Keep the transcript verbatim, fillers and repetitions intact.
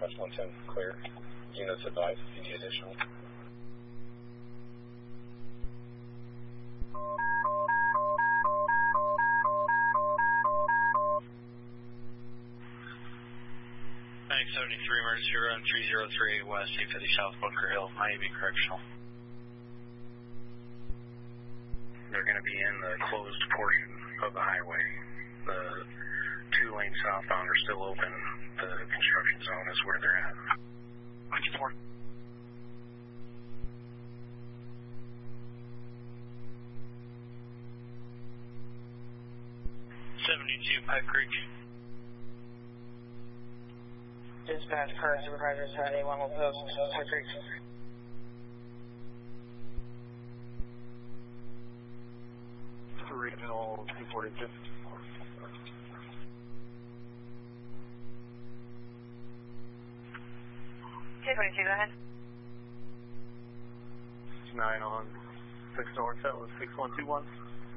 Northwest one ten, clear. Units advised if you need additional. nine seventy-three, emergency run three zero three West eight fifty South Bunker Hill, Miami Correctional. They're going to be in the closed portion of the highway. The two lanes southbound are still open. The construction zone is where they're at. seventy-two Pipe Creek. Dispatch, car supervisors at A one Pipe Creek. Regional two forty-two. two twenty-two, go ahead. nine on six North, that was six one two one.